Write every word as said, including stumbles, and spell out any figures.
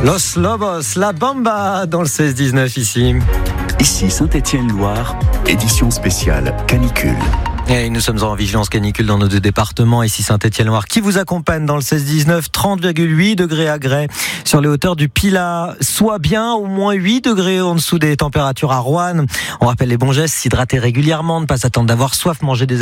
Los Lobos, la Bamba dans le seize dix-neuf ici. Ici Saint-Étienne-Loire, édition spéciale canicule. Et nous sommes en vigilance canicule dans nos deux départements, ici Saint-Étienne-Loire, qui vous accompagne dans le seize dix-neuf, trente virgule huit degrés à Grès sur les hauteurs du Pilat, soit bien au moins huit degrés en dessous des températures à Roanne. On rappelle les bons gestes, s'hydrater régulièrement, ne pas s'attendre d'avoir soif, manger des